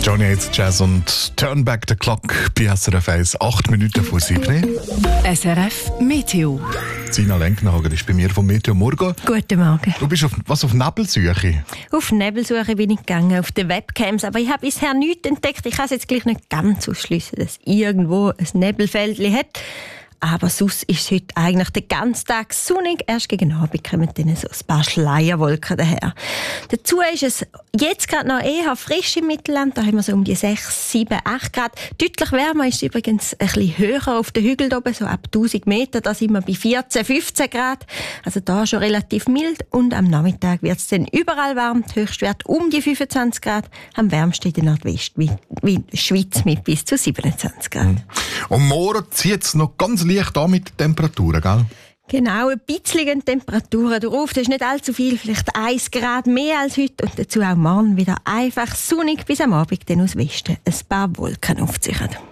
Johnny Hates Jazz und Turn Back the Clock bei SRF 1, 8 Minuten vor 7. SRF Meteo. Sina Lenknagel ist bei mir vom Meteo Morgen. Guten Morgen. Du bist auf Nebelsuche? Auf Nebelsuche bin ich gegangen, auf den Webcams, aber ich habe bisher nichts entdeckt. Ich kann es jetzt gleich nicht ganz ausschliessen, dass irgendwo ein Nebelfeldchen hat. Aber sonst ist es heute eigentlich den ganzen Tag sonnig. Erst gegen Abend kommen dann so ein paar Schleierwolken daher. Dazu ist es jetzt gerade noch eher frisch im Mittelland. Da haben wir so um die 6, 7, 8 Grad. Deutlich wärmer ist es übrigens ein bisschen höher auf den Hügeln oben, so ab 1000 Meter. Da sind wir bei 14, 15 Grad. Also da schon relativ mild. Und am Nachmittag wird es dann überall warm. Der Höchstwert um die 25 Grad. Am wärmsten in der Nordwestschweiz mit bis zu 27 Grad. Und morgen zieht es noch ganz leicht an mit den Temperaturen, gell? Genau, ein bisschen Temperaturen drauf. Das ist nicht allzu viel, vielleicht 1 Grad mehr als heute. Und dazu auch morgen wieder einfach sonnig bis am Abend dann aus Westen ein paar Wolken aufziehen.